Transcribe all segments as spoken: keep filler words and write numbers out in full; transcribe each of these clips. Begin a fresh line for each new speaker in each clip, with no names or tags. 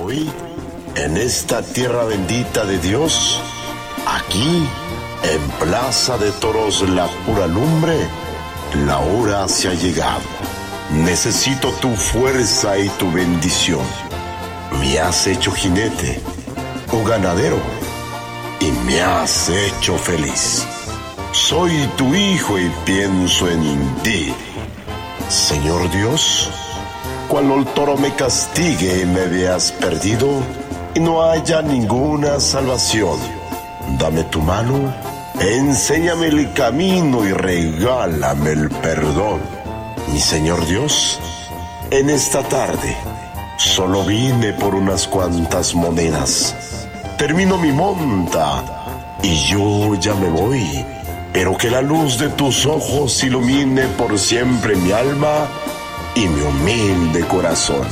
hoy, en esta tierra bendita de Dios, aquí, en Plaza de Toros La Pura Lumbre, la hora se ha llegado. Necesito tu fuerza y tu bendición. Me has hecho jinete o ganadero y me has hecho feliz. Soy tu hijo y pienso en ti. Señor Dios, cuando el toro me castigue y me veas perdido y no haya ninguna salvación, dame tu mano, enséñame el camino y regálame el perdón. Mi Señor Dios, en esta tarde solo vine por unas cuantas monedas. Termino mi monta y yo ya me voy, pero que la luz de tus ojos ilumine por siempre mi alma y mi humilde corazón.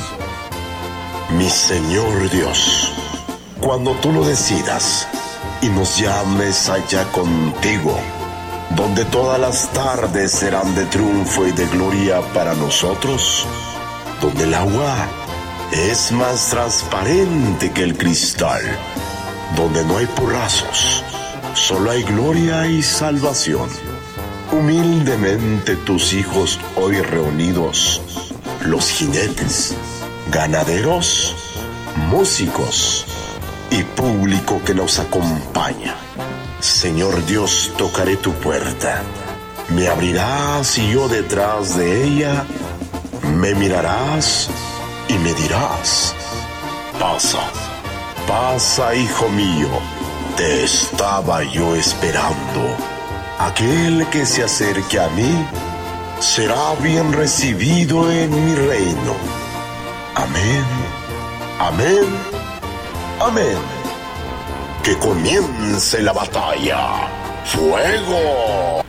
Mi Señor Dios, cuando tú lo decidas y nos llames allá contigo, donde todas las tardes serán de triunfo y de gloria para nosotros, donde el agua es más transparente que el cristal, donde no hay porrazos, solo hay gloria y salvación. Humildemente tus hijos hoy reunidos, los jinetes, ganaderos, músicos y público que nos acompaña. Señor Dios, tocaré tu puerta. Me abrirás y yo detrás de ella, me mirarás y me dirás: pasa, pasa, hijo mío, te estaba yo esperando. Aquel que se acerque a mí será bien recibido en mi reino. Amén, amén, amén. Que comience la batalla. ¡Fuego!